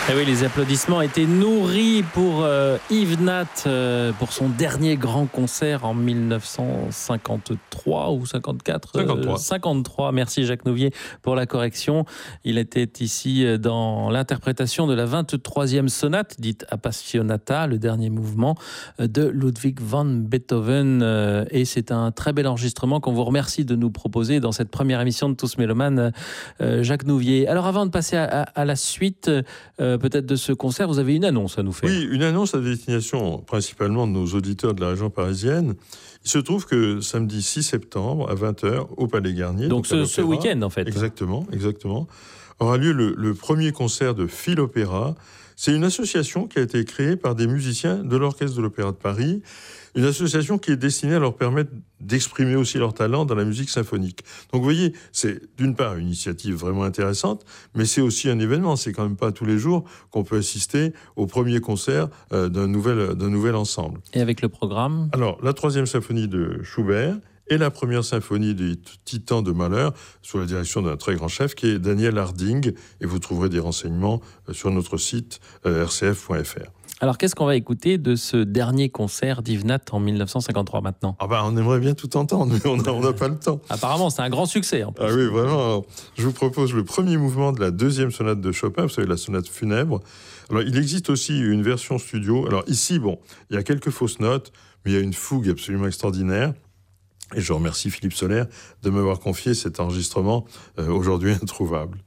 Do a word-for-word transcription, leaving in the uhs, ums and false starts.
Et oui, les applaudissements étaient nourris pour euh, Yves Nat euh, pour son dernier grand concert en mille neuf cent cinquante-trois ou cinquante-quatre cinquante-trois. Euh, cinquante-trois. Merci Jacques Nouvier pour la correction. Il était ici dans l'interprétation de la vingt-troisième sonate, dite Appassionata, le dernier mouvement de Ludwig van Beethoven. Et c'est un très bel enregistrement qu'on vous remercie de nous proposer dans cette première émission de Tous Mélomanes, euh, Jacques Nouvier. Alors avant de passer à, à, à la suite, euh, peut-être de ce concert, vous avez une annonce à nous faire. Oui, une annonce à destination principalement de nos auditeurs de la région parisienne. Il se trouve que samedi six septembre à vingt heures au Palais Garnier. Donc, donc ce, ce week-end en fait. Exactement, exactement. Aura lieu le, le premier concert de Philopéra. C'est une association qui a été créée par des musiciens de l'Orchestre de l'Opéra de Paris. Une association qui est destinée à leur permettre d'exprimer aussi leur talent dans la musique symphonique. Donc vous voyez, c'est d'une part une initiative vraiment intéressante, mais c'est aussi un événement. C'est quand même pas tous les jours qu'on peut assister au premier concert euh, d'un nouvel, d'un nouvel ensemble. Et avec le programme ? Alors, la troisième symphonie de Schubert et la première symphonie des Titans de Mahler, sous la direction d'un très grand chef qui est Daniel Harding. Et vous trouverez des renseignements sur notre site euh, r c f point f r. Alors, qu'est-ce qu'on va écouter de ce dernier concert d'Yves Nat en mille neuf cent cinquante-trois maintenant ? Ah ben, on aimerait bien tout entendre, mais on n'a on n'a pas le temps. Apparemment, c'est un grand succès. En plus. Ah oui, vraiment. Alors, je vous propose le premier mouvement de la deuxième sonate de Chopin, vous savez, la sonate funèbre. Alors, il existe aussi une version studio. Alors ici, bon, il y a quelques fausses notes, mais il y a une fougue absolument extraordinaire. Et je remercie Philippe Soler de m'avoir confié cet enregistrement euh, aujourd'hui introuvable.